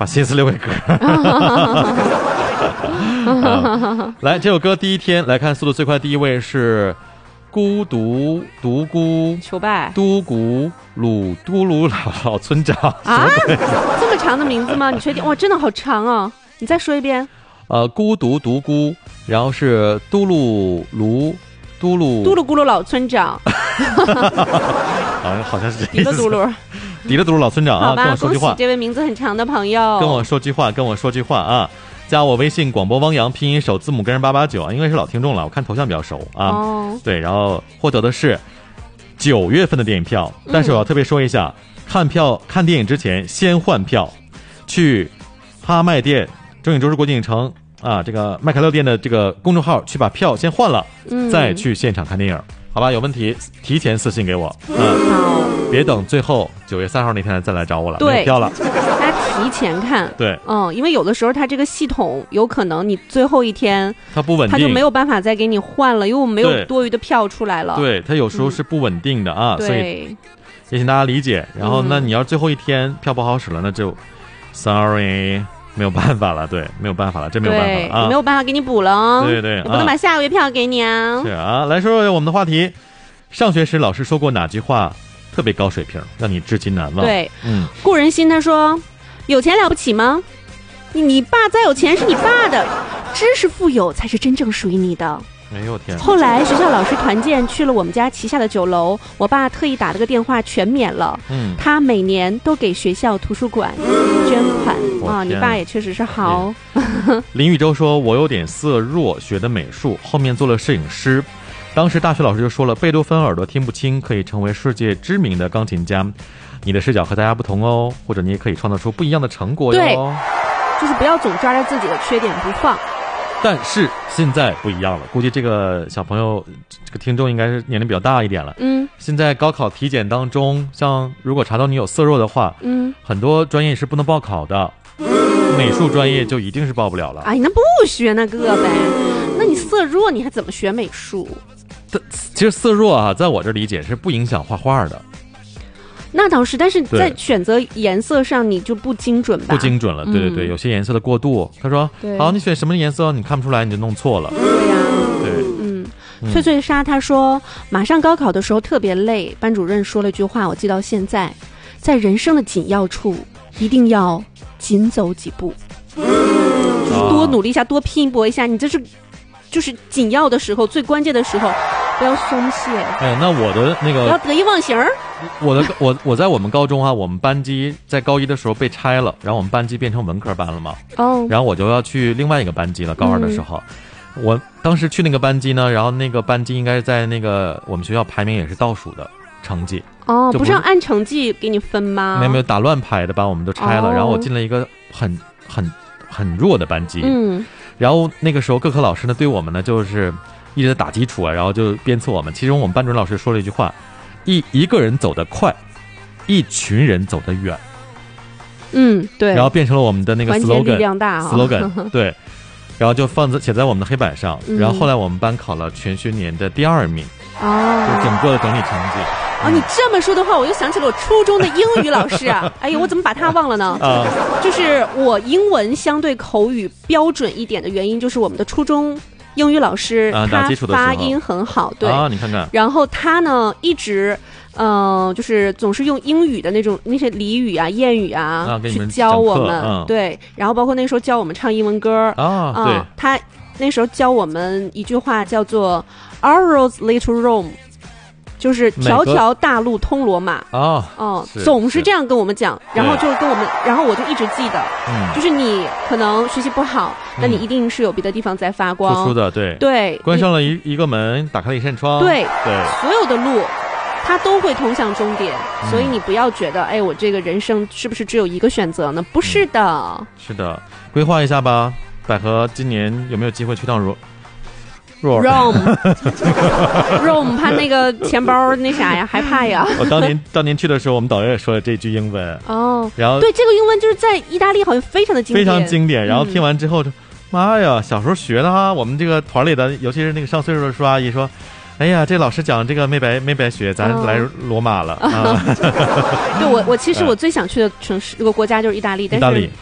把心思留给歌。来，这首歌第一天来看速度最快，第一位是孤独独孤求拜都古鲁都鲁老村长啊，这么长的名字吗？你确定？哇，真的好长哦！你再说一遍。 孤独独孤，然后是嘟噜咕噜老村长。 好像是这意思。迪了嘟噜老村长啊，跟我说句话。 恭喜这位名字很长的朋友， 跟我说句话啊！加我微信广播汪洋，拼音首字母跟人889啊，应该是老听众了，我看头像比较熟啊。 哦， 对，然后获得的是9月份的电影票，但是我要特别说一下，看电影之前先换票，去哈麦店、中影周日国际影城啊，这个麦凯乐店的这个公众号去把票先换了，再去现场看电影。好吧，有问题提前私信给我。 好， 别等最后9月3号那天再来找我了， 对， 没有票了。 大家提前看， 对， 因为有的时候它这个系统有可能你最后一天它不稳定， 它就没有办法再给你换了，因为我们没有多余的票出来了。 对，它有时候是不稳定的啊，所以也请大家理解。然后那你要最后一天票不好使了，那就 sorry。没有办法了，对，没有办法了，真没有办法了啊！ 没有办法给你补了， 对对， 你不能把下个月票给你啊！ 是啊，来说说我们的话题。上学时老师说过哪句话特别高水平，让你至今难忘？ 对，顾仁心他说：“有钱了不起吗？你爸再有钱是你爸的，知识富有才是真正属于你的。” 哎呦天！ 后来学校老师团建去了我们家旗下的酒楼，我爸特意打了个电话全免了。他每年都给学校图书馆捐款啊！你爸也确实是好。 林宇洲说：“我有点色弱，学的美术，后面做了摄影师。当时大学老师就说了，贝多芬耳朵听不清，可以成为世界知名的钢琴家。你的视角和大家不同哦，或者你也可以创造出不一样的成果哟。” 对，就是不要总抓着自己的缺点不放。 但是现在不一样了，估计这个小朋友，这个听众应该是年龄比较大一点了。现在高考体检当中，像如果查到你有色弱的话，很多专业是不能报考的，美术专业就一定是报不了了。 哎，那不学那个呗？那你色弱，你还怎么学美术？ 其实色弱啊，在我这理解是不影响画画的。 那倒是，但是在选择颜色上你就不精准吧？ 不精准了，对对对，有些颜色的过渡。他说：“好，你选什么颜色？你看不出来，你就弄错了。” 对呀， 对， 翠翠莎他说，马上高考的时候特别累，班主任说了句话，我记到现在，在人生的紧要处，一定要紧走几步，就是多努力一下，多拼搏一下，你就是紧要的时候，最关键的时候。不要松懈。 哎，那我的那个不要得意忘形。 我在我们高中啊，我们班级在高一的时候被拆了，然后我们班级变成文科班了嘛。然后我就要去另外一个班级了。高二的时候，我当时去那个班级呢，然后那个班级应该是在那个我们学校排名也是倒数的成绩。 不是要按成绩给你分吗？ 没有打乱排的，把我们都拆了。然后我进了一个很弱的班级。然后那个时候各科老师呢对我们呢就是一直在打基础啊，然后就鞭策我们。其中我们班主任老师说了一句话：一个人走得快，一群人走得远。 对。 然后变成了我们的那个 slogan， 力量大 slogan 对。然后就写在我们的黑板上。然后后来我们班考了全学年的第2名。就整个的整体成绩。 你这么说的话，我又想起了我初中的英语老师啊！哎呦，我怎么把他忘了呢？就是我英文相对口语标准一点的原因，就是我们的初中英语老师他发音很好，对你看看。 然后他呢一直就是总是用英语的那些俚语啊、谚语啊去教我们，对。然后包括那时候教我们唱英文歌对。 他那时候教我们一句话叫做 "All roads lead to Rome"。就是条条大路通罗马总是这样跟我们讲，然后就跟我们，然后我就一直记得，就是你可能学习不好，那你一定是有别的地方在发光， 突出的，对，关上了一个门，打开了一扇窗， 对，所有的路它都会通向终点，所以你不要觉得，哎，我这个人生是不是只有一个选择呢？不是的， 是的，规划一下吧。百合今年有没有机会去趟 Rome， 怕那个钱包那啥呀，害怕呀。 我当年去的时候，我们导游也说了这句英文然后对这个英文就是在意大利好像非常的经典， 非常经典。然后听完之后，妈呀，小时候学的哈，我们这个团里的，尤其是那个上岁数的叔阿姨说，哎呀，这老师讲这个没白学，咱来罗马了。 对，我其实我最想去的城市这个国家就是意大利，但是